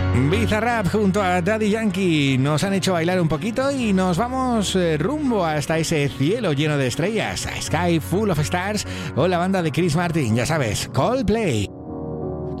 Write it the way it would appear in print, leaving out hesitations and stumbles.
Bizarrap junto a Daddy Yankee nos han hecho bailar un poquito y nos vamos rumbo hasta ese cielo lleno de estrellas, a Sky Full of Stars, o la banda de Chris Martin, ya sabes, Coldplay.